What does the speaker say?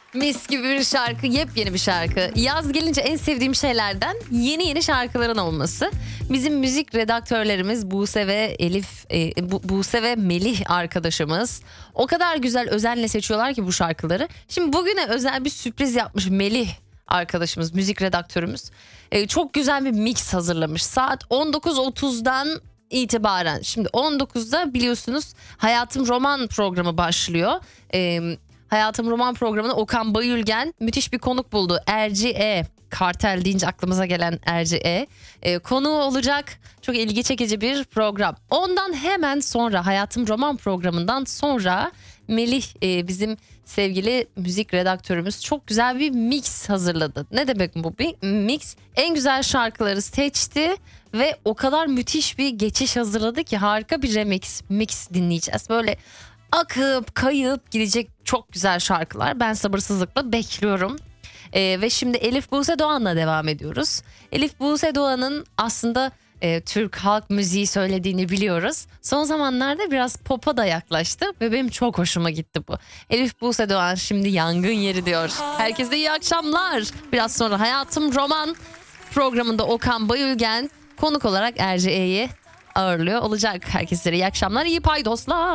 Mis gibi bir şarkı, yepyeni bir şarkı. Yaz gelince en sevdiğim şeylerden yeni şarkıların olması. Bizim müzik redaktörlerimiz Buse ve Buse ve Melih arkadaşımız o kadar güzel özenle seçiyorlar ki bu şarkıları. Şimdi bugüne özel bir sürpriz yapmış Melih arkadaşımız, müzik redaktörümüz. Çok güzel bir mix hazırlamış. Saat 19.30'dan itibaren. Şimdi 19'da biliyorsunuz Hayatım Roman programı başlıyor. Hayatım Roman programına Okan Bayülgen müthiş bir konuk buldu. Erci Kartel deyince aklımıza gelen Erci konuğu olacak. Çok ilgi çekici bir program. Ondan hemen sonra Hayatım Roman programından sonra Melih bizim sevgili müzik redaktörümüz çok güzel bir mix hazırladı. Ne demek bu bir mix? En güzel şarkıları seçti ve o kadar müthiş bir geçiş hazırladı ki harika bir mix dinleyeceğiz. Böyle akıp kayıp gidecek çok güzel şarkılar. Ben sabırsızlıkla bekliyorum. Ve şimdi Elif Buse Doğan'la devam ediyoruz. Elif Buse Doğan'ın aslında Türk halk müziği söylediğini biliyoruz. Son zamanlarda biraz pop'a da yaklaştı ve benim çok hoşuma gitti bu. Elif Buse Doğan şimdi yangın yeri diyor. Herkese iyi akşamlar. Biraz sonra Hayatım Roman programında Okan Bayülgen konuk olarak Erci ağırlıyor olacak. Herkese iyi akşamlar, iyi paydoslar.